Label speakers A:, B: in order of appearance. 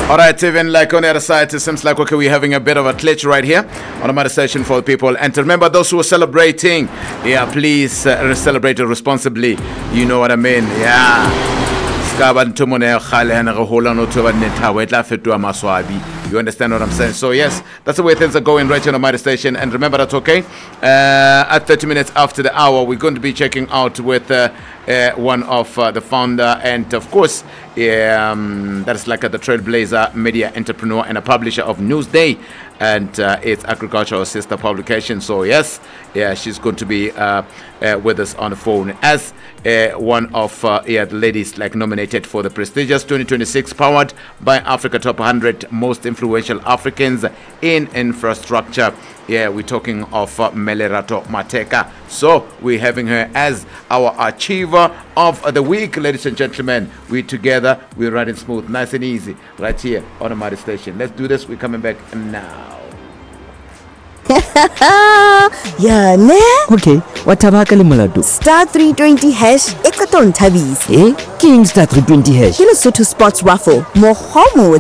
A: All right, even like on the other side, it seems like, okay, we're having a bit of a glitch right here on the matter station for the people. And to remember, those who are celebrating, yeah, please celebrate responsibly. You know what I mean? Yeah. You understand what I'm saying? So yes, that's the way things are going right here on my station. And remember, that's okay. At 30 minutes after the hour, we're going to be checking out with one of the founder and of course that is like the trailblazer media entrepreneur and a publisher of Newsday and its agricultural sister publication. So yes, yeah, she's going to be with us on the phone as one of the ladies like nominated for the prestigious 2026 powered by Africa Top 100 most influential Africans in infrastructure. Yeah, we're talking of Melerato Mateka. So we're having her as our achiever of the week, ladies and gentlemen. We together, we're riding smooth, nice and easy, right here on the Mari Station. Let's do this. We're coming back now.
B: Yeah, ne?
C: Okay, what tabaka le molatu?
B: Star 320 hash ekaton tabis.
C: King star 320 hash.
B: Ke Lesotho Sports Raffle. Mohomo